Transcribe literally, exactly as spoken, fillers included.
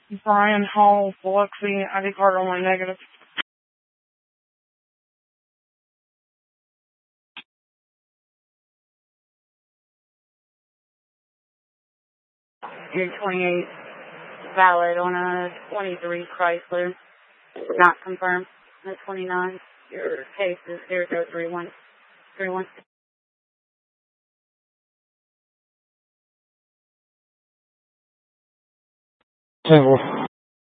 Brian Hall, Biloxi, I D card only negative. You're twenty-eight, valid on a twenty-three Chrysler, not confirmed. The twenty-nine, your case is zero zero three one three one. Simple.